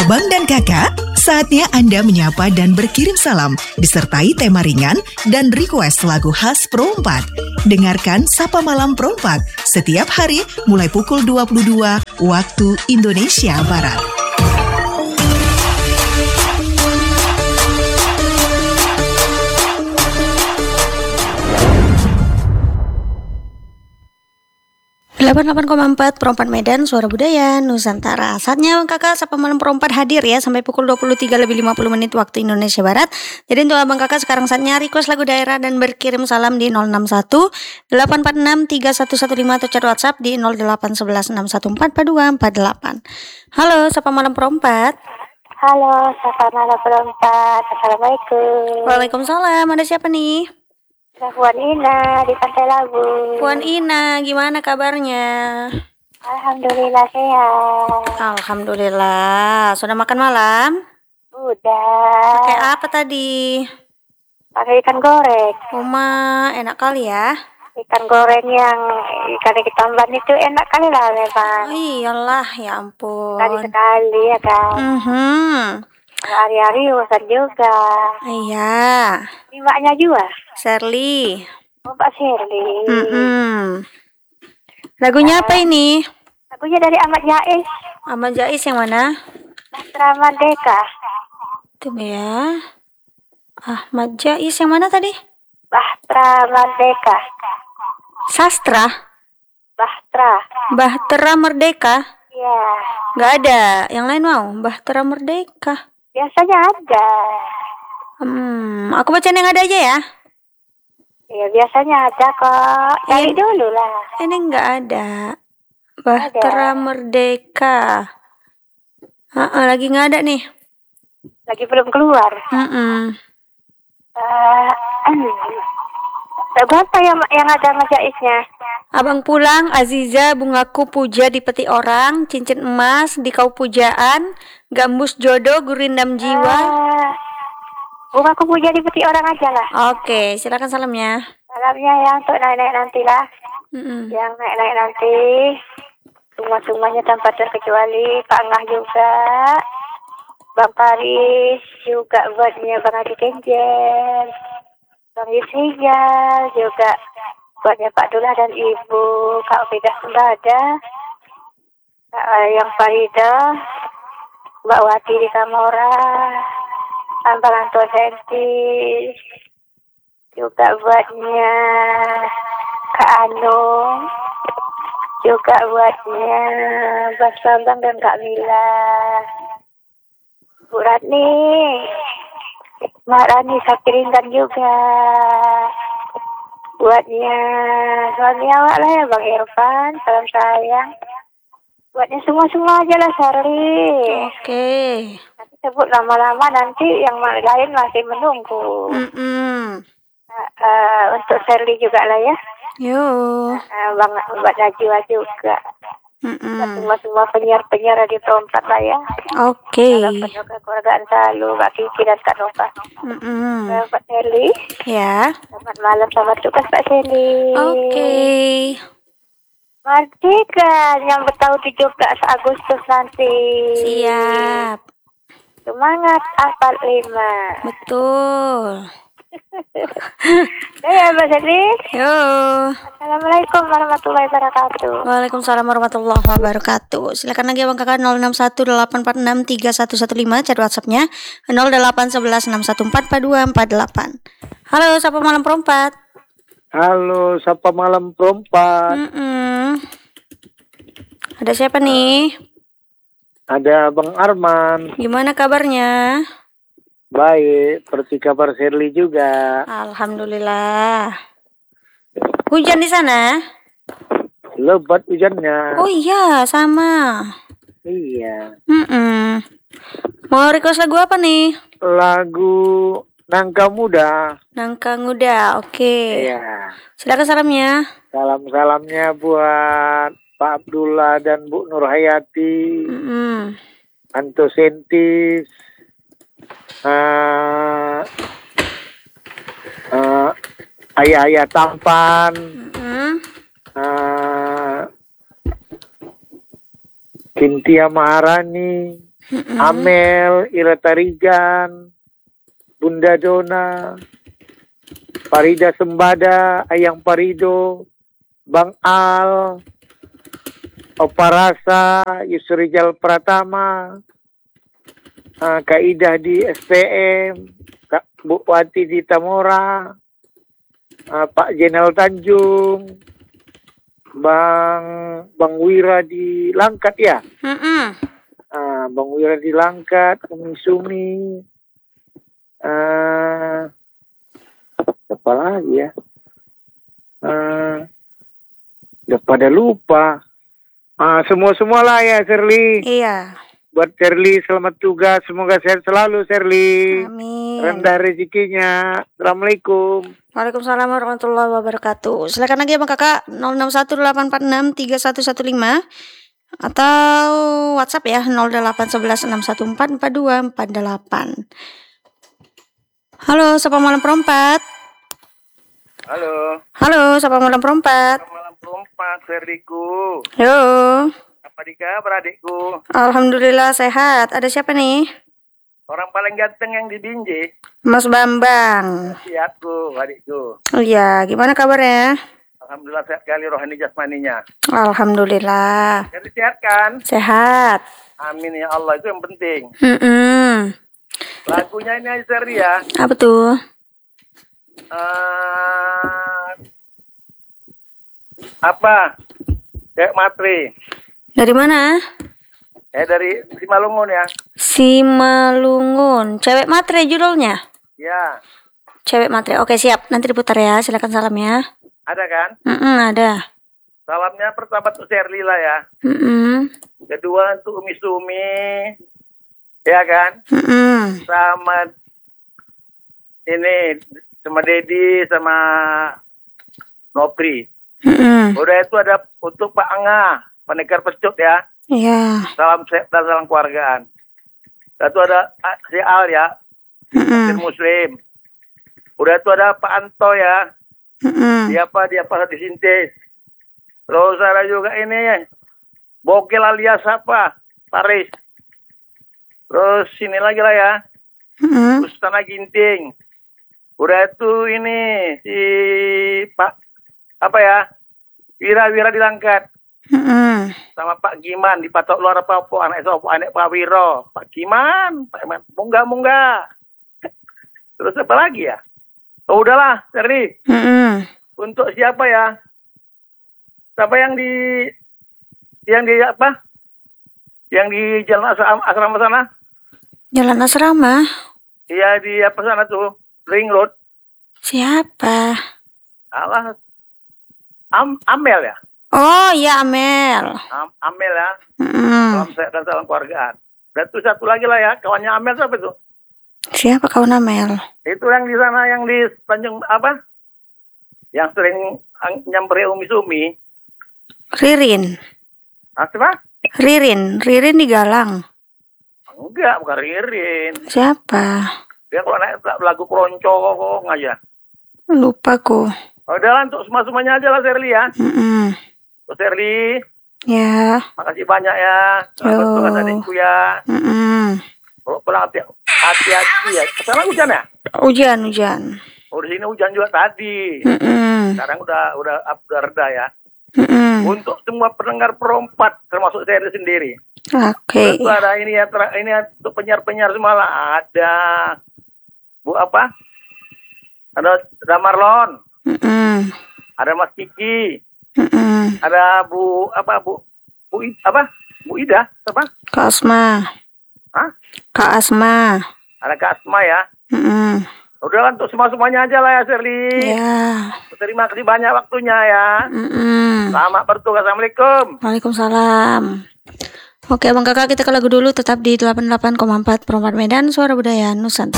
Abang dan kakak, saatnya Anda menyapa dan berkirim salam, disertai tema ringan dan request lagu khas Pro 4. Dengarkan Sapa Malam Pro 4 setiap hari mulai pukul 22 waktu Indonesia Barat. Delapan 88,4 Pro 4 Medan, Suara Budaya Nusantara. Saatnya Abang Kakak Sapa Malam Pro 4 hadir ya sampai pukul 23:50 waktu Indonesia Barat. Jadi untuk Abang Kakak sekarang saatnya request lagu daerah dan berkirim salam di 061 846 3115 atau chat WhatsApp di 0811 614 4248. Halo, Sapa Malam Pro 4. Halo, Sapa Malam Pro 4. Assalamualaikum. Waalaikumsalam. Ada siapa nih? Puan Ina di Pantai Labu. Puan Ina, gimana kabarnya? Alhamdulillah sehat. Alhamdulillah. Sudah makan malam? Udah. Pakai apa tadi? Pakai ikan goreng. Uma, enak kali ya. Ikan goreng yang ikan ketambahan itu enak kali lah memang. Oh iyalah, ya ampun. Sekali ya kan. Hari-hari bosan juga. Iya. Ini mbaknya juga. Shirley. Oh, Mbak Shirley. Lagunya apa ini? Lagunya dari Ahmad Jais. Ahmad Jais yang mana? Bahtera Merdeka. Tunggu ya. Ahmad Jais yang mana tadi? Bahtera Merdeka. Sastra. Bahtera Merdeka. Ya. Gak ada. Yang lain mau? Bahtera Merdeka. Biasanya ada. Aku bacain yang ada aja ya. Iya, biasanya ada kok. Cari dulu lah. Ini nggak ada. Bahtera Merdeka. Lagi nggak ada nih. Lagi belum keluar. Lagu apa yang ada majaisnya? Abang pulang, Aziza, bungaku puja di peti orang, cincin emas di kau pujaan, gambus jodoh, gurindam jiwa. Bungaku puja di peti orang aja lah. Oke, silakan salamnya. Salamnya yang untuk naik-naik nanti lah. Yang naik-naik nanti. Semua-semuanya tanpa terkecuali. Pak Angah juga. Bang Paris juga buatnya Bang Adi Kenjen. Bang Yusijal juga buatnya Pak Dula dan Ibu Kak Fidah Sembada, yang Farida, Mbak Wati di Kamora, Ambal Anto Senti, juga buatnya Kak Anung, juga buatnya Bas Bambang dan Kak Mila, Bu Ratni, Mak Rani Sakiringan juga. Buatnya suami awak lah ya Bang Irfan, salam sayang. Buatnya semua aja lah Shirley. Oke. Nanti sebut lama-lama nanti yang lain masih menunggu. Untuk Shirley juga lah ya. Mbak Najwa juga. Semua penyiar radio Perompat lah ya. Oke. Penjaga keluargaan selalu Mbak Kiki dan Kak Nova. Mbak Shirley. Ya. Selamat malam, selamat tugas Mbak Shirley. Oke. Merdeka yang bertahun 17 Agustus nanti. Siap. Semangat 45. Betul. Ya Mbak Shirley. Yo. Assalamualaikum warahmatullahi wabarakatuh. Waalaikumsalam warahmatullahi wabarakatuh. Silakan lagi Abang Kakak 0618463115 chat WhatsApp-nya 081161444248. Halo, Sapa Malam Pro 4. Halo, Sapa Malam Pro 4. Ada siapa nih? Ada Bang Arman. Gimana kabarnya? Baik, seperti kabar Shirley juga. Alhamdulillah. Hujan di sana? Lebat hujannya. Oh iya, sama. Iya. Mau request lagu apa nih? Lagu Nangka Muda. Nangka Muda, oke. Iya. Silakan salamnya. Salam-salamnya buat Pak Abdullah dan Bu Nur Hayati. Anto Sentis. Ayah-ayah tampan. Kintia Maharani, Amel, Ira Tarigan, Bunda Dona, Farida Sembada, Ayang Parido, Bang Al, Opa Rasa, Yusrijal Pratama, Kak Ida di SPM, Kak Bu Wati di Tamora, Pak Jenel Tanjung, Bang Wira di Langkat ya. Bang Wira di Langkat, Umi Sumi, apa lagi ya? Udah pada lupa. Semua lah ya, Shirley. Iya. Buat Shirley selamat tugas, semoga sehat selalu Shirley. Amin. Rendah rezekinya. Assalamualaikum. Waalaikumsalam warahmatullahi wabarakatuh. Silakan lagi ya Bang Kakak 0618431115 atau WhatsApp ya 081161444248. Halo, Sapa Malam Perompat. Halo, Sapa Malam Perompat. Malam Perompat, Ferdiku. Yo. Apa dikabar adikku? Alhamdulillah sehat. Ada siapa nih? Orang paling ganteng yang di Binjai. Mas Bambang. Siapku, adikku. Oh iya, gimana kabarnya? Alhamdulillah sehat kali rohani jasmaninya. Alhamdulillah. Jadi sehat kan? Sehat. Amin ya Allah, itu yang penting. Lagunya ini aja seri ya. Apa tuh? Apa? Kayak Matri. Dari mana? Dari Simalungun ya. Simalungun. Cewek Matre judulnya? Ya. Cewek Matre. Oke siap. Nanti diputar ya. Silakan salam ya. Ada kan? Ada. Salamnya pertama untuk Sherly lah ya. Kedua untuk Umi Sumi. Ya kan? Sama ini sama Dedi sama Nopri. Udah itu ada untuk Pak Angga, Pendekar Pecut ya. Iya. Salam sehat dan salam keluargaan. Itu ada si Al ya. Muslim. Udah itu ada Pak Anto ya. Dia disintes. Terus ada juga ini Bokel alias apa? Paris. Terus sini lagi lah ya. Ustana Ginting. Udah itu ini si Pak apa ya? Wira di Langkat. Sama Pak Giman di Patok Luar Papua, anak Pak Wiro, Pak Giman, Pak Iman, munggah. Terus apa lagi ya? Oh udahlah, Sherly. Untuk siapa ya? Siapa yang di apa? Yang di jalan asrama sana? Jalan asrama? Iya di apa sana tuh? Ring Road. Siapa? Alah. Amel ya? Oh iya Amel. Amel ya. Salam sehat dan salam keluargaan. Dan itu satu lagi lah ya, kawannya Amel siapa itu? Siapa kawan Amel? Itu yang di sana yang di Tanjung apa? Yang sering nyamperin Umi Sumi. Ririn. Siapa? Ririn di Galang. Enggak, bukan Ririn. Siapa? Dia kalau naik lagu keroncong aja. Lupa ku. Udah lah, untuk semuanya aja lah Sherly ya. Untuk Sherly. Ya. Makasih banyak ya. Selamat tugas adikku ya. Kalau pulang hati-hati ya. Sekarang hujan ya? Hujan. Oh di sini hujan juga tadi. Sekarang udah reda ya. Untuk semua pendengar Perompat termasuk saya sendiri. Oke. Itu ada ini ya untuk penyiar semua lah. Ada Bu apa? Ada Marlon. Ada Mas Kiki. Ada Bu Ida apa? Kak Asma. Hah? Kak Asma. Ada Kak Asma ya. Udah lah untuk semuanya aja lah ya Sherly. Ya. Terima kasih banyak waktunya ya. Selamat bertugas. Assalamualaikum. Waalaikumsalam. Oke Bang Kakak, kita ke lagu dulu, tetap di 88,4 Perompat Medan, Suara Budaya Nusantara.